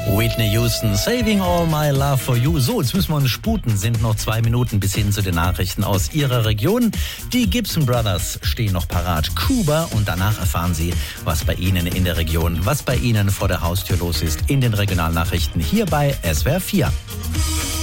Whitney Houston, Saving All My Love for You. So, jetzt müssen wir uns sputen. Sind noch 2 Minuten bis hin zu den Nachrichten aus Ihrer Region. Die Gibson Brothers stehen noch parat. Kuba, und danach erfahren Sie, was bei Ihnen in der Region, was bei Ihnen vor der Haustür los ist in den Regionalnachrichten hier bei SWR 4.